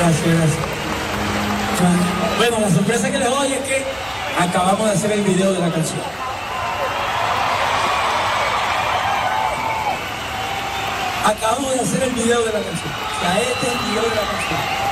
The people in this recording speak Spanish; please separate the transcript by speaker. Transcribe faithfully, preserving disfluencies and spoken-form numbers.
Speaker 1: Gracias, gracias. Bueno, la sorpresa que les doy es que acabamos de hacer el video de la canción. Acabamos de hacer el video de la canción. O sea, este es el video de la canción.